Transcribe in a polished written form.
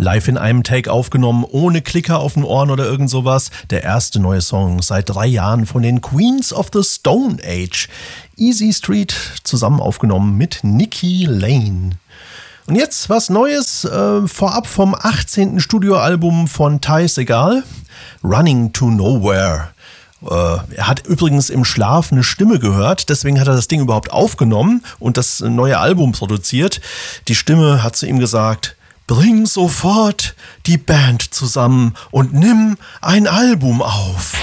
Live in einem Take aufgenommen, ohne Klicker auf den Ohren oder irgend sowas. Der erste neue Song seit 3 Jahren von den Queens of the Stone Age. Easy Street, zusammen aufgenommen mit Nikki Lane. Und jetzt was Neues, vorab vom 18. Studioalbum von Ty Segall, Running to Nowhere. Er hat übrigens im Schlaf eine Stimme gehört, deswegen hat er das Ding überhaupt aufgenommen und das neue Album produziert. Die Stimme hat zu ihm gesagt: Bring sofort die Band zusammen und nimm ein Album auf.